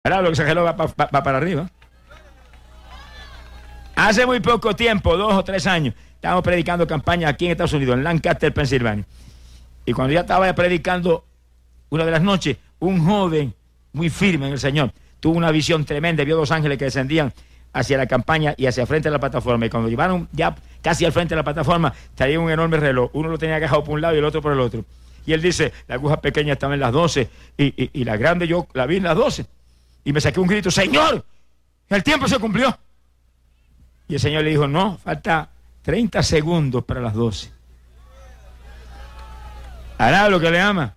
Ahora lo que se reloj va para arriba. Hace muy poco tiempo, 2 o 3 años, estábamos predicando campaña aquí en Estados Unidos, en Lancaster, Pensilvania. Y cuando ya estaba predicando una de las noches, un joven muy firme en el Señor tuvo una visión tremenda, vio 2 ángeles que descendían hacia la campaña y hacia el frente de la plataforma. Y cuando llevaron ya casi al frente de la plataforma, traía un enorme reloj. Uno lo tenía agarrado por un lado y el otro por el otro. Y él dice, la aguja pequeña estaba en las 12 y la grande yo la vi en las 12. Y me saqué un grito, Señor, el tiempo se cumplió. Y el Señor le dijo, no, falta 30 segundos para las 12. Hará lo que le ama.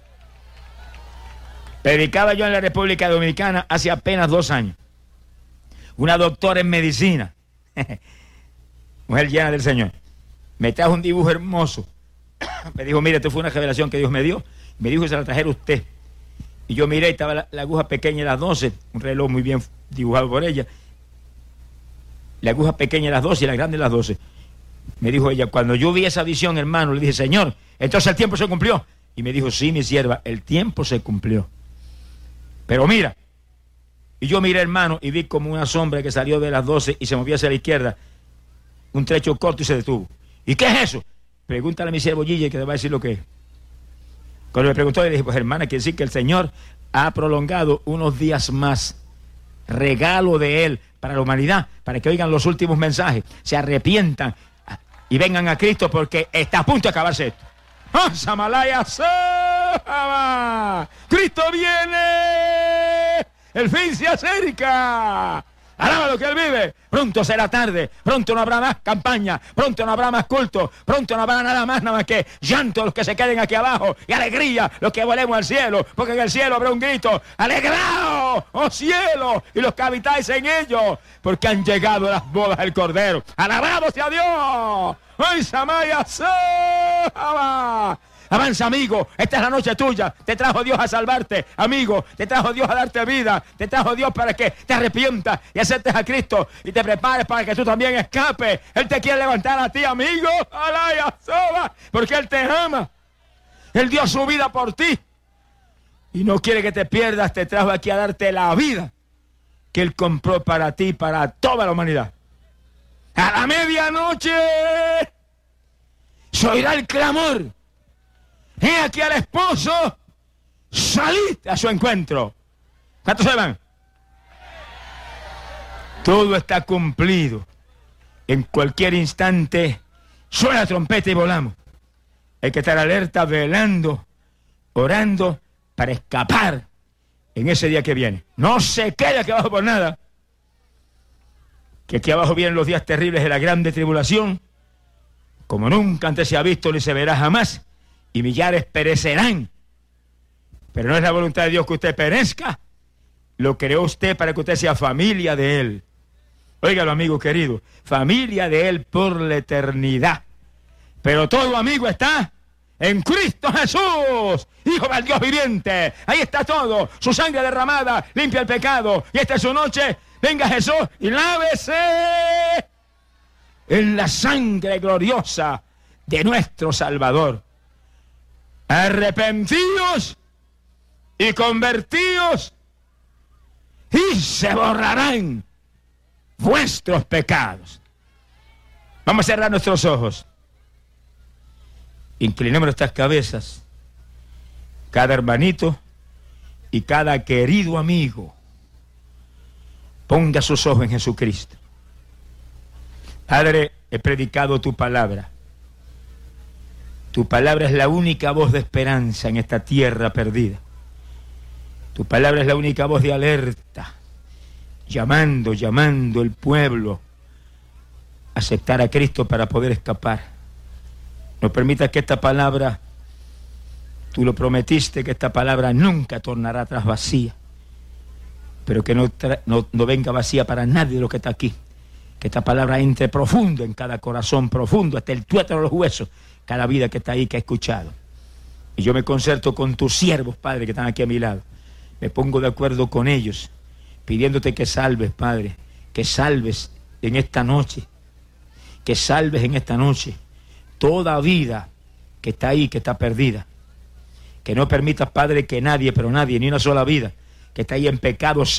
Predicaba yo en la República Dominicana hace apenas 2 años. Una doctora en medicina, mujer llena del Señor, me trajo un dibujo hermoso. Me dijo, mire, esto fue una revelación que Dios me dio. Me dijo que se la trajera usted. Y yo miré, estaba la aguja pequeña de las 12, un reloj muy bien dibujado por ella. La aguja pequeña de las 12 y la grande de las 12. Me dijo ella, cuando yo vi esa visión, hermano, le dije, Señor, entonces el tiempo se cumplió. Y me dijo, sí, mi sierva, el tiempo se cumplió. Pero mira, y yo miré, hermano, y vi como una sombra que salió de las 12 y se movió hacia la izquierda, un trecho corto y se detuvo. ¿Y qué es eso? Pregúntale a mi siervo Gille que te va a decir lo que es. Cuando me preguntó, le dije, pues hermana, quiere decir que el Señor ha prolongado unos días más, regalo de Él para la humanidad, para que oigan los últimos mensajes, se arrepientan y vengan a Cristo porque está a punto de acabarse esto. ¡Ah, Samalaya Sama! ¡Cristo viene! ¡El fin se acerca! ¡Alaba lo que Él vive! Pronto será tarde, pronto no habrá más campaña, pronto no habrá más culto, pronto no habrá nada más que llanto los que se queden aquí abajo y alegría los que volemos al cielo, porque en el cielo habrá un grito, ¡alegraos, oh cielo! Y los que habitáis en ellos, porque han llegado las bodas del Cordero. ¡Alabado sea Dios! ¡Ay, Samaya Sama! Avanza, amigo, esta es la noche tuya. Te trajo Dios a salvarte, amigo. Te trajo Dios a darte vida. Te trajo Dios para que te arrepientas y aceptes a Cristo y te prepares para que tú también escapes. Él te quiere levantar a ti, amigo. Alaya soba, porque Él te ama. Él dio su vida por ti y no quiere que te pierdas. Te trajo aquí a darte la vida que Él compró para ti y para toda la humanidad. A la medianoche se oirá el clamor. He aquí al esposo, salid a su encuentro. ¿Cuántos se van? Todo está cumplido. En cualquier instante suena la trompeta y volamos. Hay que estar alerta, velando, orando para escapar en ese día que viene. No se quede aquí abajo por nada. Que aquí abajo vienen los días terribles de la grande tribulación, como nunca antes se ha visto ni se verá jamás. Y millares perecerán. Pero no es la voluntad de Dios que usted perezca. Lo creó usted para que usted sea familia de Él. Óigalo, amigo querido. Familia de Él por la eternidad. Pero todo amigo está en Cristo Jesús, Hijo del Dios viviente. Ahí está todo. Su sangre derramada limpia el pecado. Y esta es su noche. Venga Jesús y lávese en la sangre gloriosa de nuestro Salvador. Arrepentíos y convertíos y se borrarán vuestros pecados. Vamos a cerrar nuestros ojos. Inclinemos nuestras cabezas. Cada hermanito y cada querido amigo ponga sus ojos en Jesucristo. Padre, he predicado tu palabra. Tu palabra es la única voz de esperanza en esta tierra perdida. Tu palabra es la única voz de alerta, llamando el pueblo a aceptar a Cristo para poder escapar. No permitas que esta palabra, tú lo prometiste, que esta palabra nunca tornará atrás vacía, pero que no venga vacía para nadie de lo que está aquí. Que esta palabra entre profundo en cada corazón, profundo hasta el tuétano de los huesos, cada vida que está ahí, que ha escuchado. Y yo me concerto con tus siervos, Padre, que están aquí a mi lado. Me pongo de acuerdo con ellos, pidiéndote que salves, Padre, que salves en esta noche, que salves en esta noche toda vida que está ahí, que está perdida. Que no permitas, Padre, que nadie, pero nadie, ni una sola vida, que está ahí en pecado,